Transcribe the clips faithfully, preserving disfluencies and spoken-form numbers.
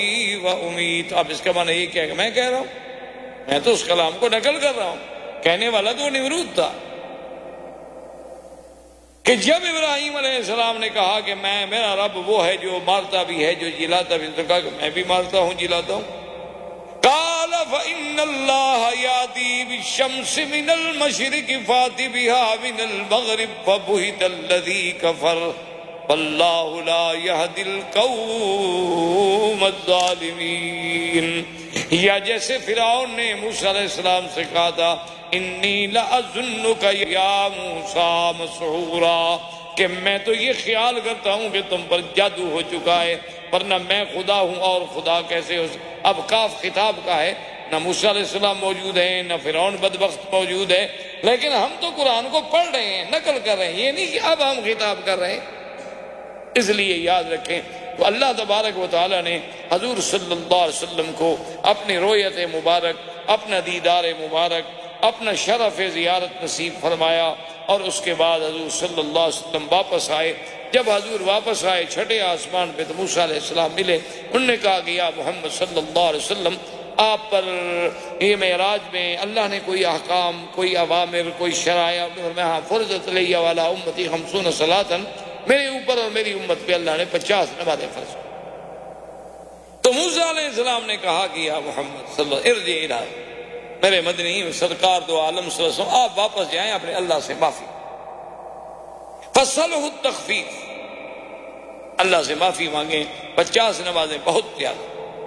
و امیت. اب اس کا معنی یہ کیا کہ میں کہہ رہا ہوں, میں تو اس کلام کو نقل کر رہا ہوں. کہنے والا تو وہ نمرود تھا کہ جب ابراہیم علیہ السلام نے کہا کہ میں میرا رب وہ ہے جو مارتا بھی ہے جو جلاتا بھی, تو کہا کہ میں بھی مارتا ہوں جلاتا ہوں. قال فإن الله يأتي بالشمس من المشرق فأت بها من المغرب فبهت الذي كفر والله لا يهدي القوم الظالمين. یا جیسے فرعون نے موسیٰ علیہ السلام سے کہا تھا انی لأظنک یا موسیٰ مسحورا, کہ میں تو یہ خیال کرتا ہوں کہ تم پر جادو ہو چکا ہے, ورنہ میں خدا ہوں اور خدا کیسے ہو. اب کاف خطاب کا ہے, نہ موسیٰ علیہ السلام موجود ہیں نہ فرعون بدبخت موجود ہے, لیکن ہم تو قرآن کو پڑھ رہے ہیں, نقل کر رہے ہیں, یہ نہیں کہ اب ہم خطاب کر رہے ہیں. اس لیے یاد رکھیں تو اللہ تبارک و تعالیٰ نے حضور صلی اللہ علیہ وسلم کو اپنی رویت مبارک, اپنا دیدار مبارک, اپنا شرف زیارت نصیب فرمایا. اور اس کے بعد حضور صلی اللہ علیہ وسلم واپس آئے. جب حضور واپس آئے چھٹے آسمان پہ تو موسیٰ علیہ السلام ملے. انہوں نے کہا کہ یا محمد صلی اللہ علیہ وسلم, آپ پر یہ معراج میں اللہ نے کوئی احکام, کوئی اوامر, کوئی شرائع, میں ہاں فرضت علیہ والا امتی خمسون صلاتن, میرے اوپر اور میری امت پہ اللہ نے پچاس نمازیں فرض. تو موسیٰ علیہ السلام نے کہا کہ یا محمد صلی اللہ علیہ وسلم ارجع الی, میرے مدنی سرکار دو عالم صلی اللہ علیہ وسلم, آپ واپس جائیں اپنے اللہ سے معافی, فصلہ التخفیف, اللہ سے معافی مانگیں, پچاس نمازیں بہت زیادہ.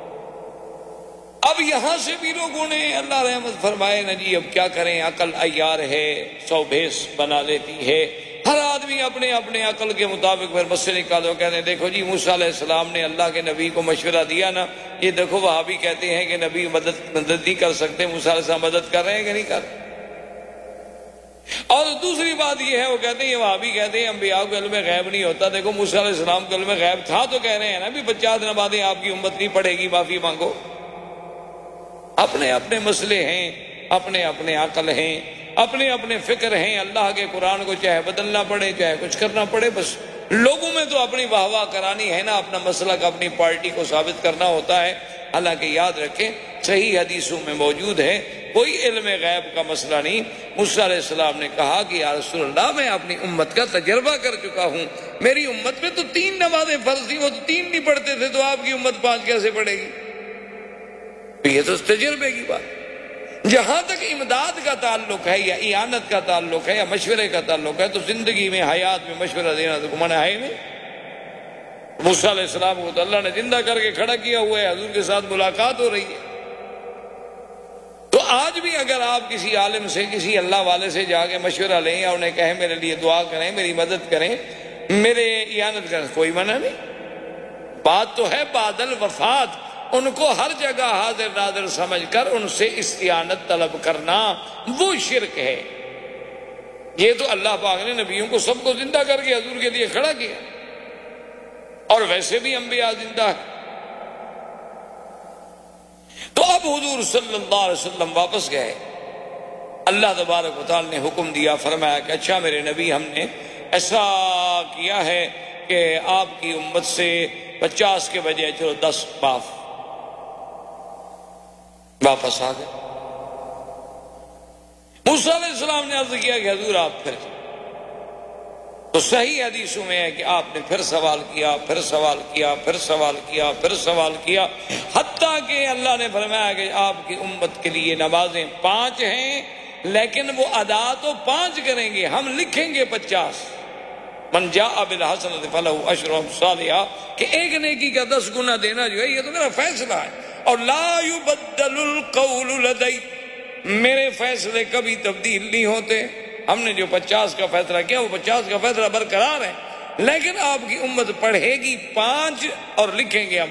اب یہاں سے بھی لوگوں نے اللہ رحمت فرمائے نا جی, اب کیا کریں, عقل عیار ہے, سو بھیس بنا لیتی ہے, ہر آدمی اپنے اپنے عقل کے مطابق پھر مسئلے نکالو. کہتے ہیں دیکھو جی موسیٰ علیہ السلام نے اللہ کے نبی کو مشورہ دیا نا, یہ دیکھو وہابی کہتے ہیں کہ نبی مدد مدد نہیں کر سکتے, موسیٰ علیہ السلام مدد کر رہے ہیں کہ نہیں کر رہے. اور دوسری بات یہ ہے, وہ کہتے ہیں یہ وہابی کہتے ہیں انبیاء کو علم غیب نہیں ہوتا. دیکھو موسیٰ علیہ السلام کو علم غیب تھا تو کہہ رہے ہیں نا بھی پچاس نمازیں آپ کی امت نہیں پڑھے گی, معافی مانگو. اپنے اپنے مسئلے ہیں, اپنے اپنے عقل ہیں, اپنے اپنے فکر ہیں. اللہ کے قرآن کو چاہے بدلنا پڑے چاہے کچھ کرنا پڑے, بس لوگوں میں تو اپنی واہ واہ کرانی ہے نا, اپنا مسلک اپنی پارٹی کو ثابت کرنا ہوتا ہے. حالانکہ یاد رکھیں صحیح حدیثوں میں موجود ہے کوئی علم غیب کا مسئلہ نہیں. موسیٰ علیہ السلام نے کہا کہ یا رسول اللہ میں اپنی امت کا تجربہ کر چکا ہوں, میری امت میں تو تین نمازیں فرض تھیں, وہ تو تین نہیں پڑھتے تھے, تو آپ کی امت پانچ کیسے پڑھے گی؟ یہ تو تجربے کی بات. جہاں تک امداد کا تعلق ہے یا اعانت کا تعلق ہے یا مشورے کا تعلق ہے, تو زندگی میں حیات میں مشورہ دینا تو منع ہے نہیں. موسیٰ علیہ السلام کو تو اللہ نے زندہ کر کے کھڑا کیا ہوا ہے, حضور کے ساتھ ملاقات ہو رہی ہے. تو آج بھی اگر آپ کسی عالم سے, کسی اللہ والے سے جا کے مشورہ لیں یا انہیں کہیں میرے لیے دعا کریں, میری مدد کریں, میرے اعانت کریں, کوئی منع نہیں. بات تو ہے بعد الوفات, ان کو ہر جگہ حاضر ناظر سمجھ کر ان سے استعانت طلب کرنا وہ شرک ہے. یہ تو اللہ پاک نے نبیوں کو سب کو زندہ کر کے حضور کے لیے کھڑا کیا, اور ویسے بھی انبیاء زندہ ہے. تو اب حضور صلی اللہ علیہ وسلم واپس گئے. اللہ تبارک و تعالی نے حکم دیا, فرمایا کہ اچھا میرے نبی, ہم نے ایسا کیا ہے کہ آپ کی امت سے پچاس کے بجائے چلو دس معاف. واپس آ گئے. موسیٰ علیہ السلام نے عرض کیا کہ حضور آپ پھر, تو صحیح حدیثوں میں ہے کہ آپ نے پھر سوال کیا, پھر سوال کیا, پھر سوال کیا, پھر سوال کیا, حتیٰ کہ اللہ نے فرمایا کہ آپ کی امت کے لیے نمازیں پانچ ہیں, لیکن وہ ادا تو پانچ کریں گے, ہم لکھیں گے پچاس. من جاء بالحسنۃ فلہ عشر امثالہا, کہ ایک نیکی کا دس گنا دینا جو ہے یہ تو میرا فیصلہ ہے. اور لا یبدل القول لدی, میرے فیصلے کبھی تبدیل نہیں ہوتے. ہم نے جو پچاس کا فیصلہ کیا وہ پچاس کا فیصلہ برقرار ہے, لیکن آپ کی امت پڑھے گی پانچ اور لکھیں گے ہم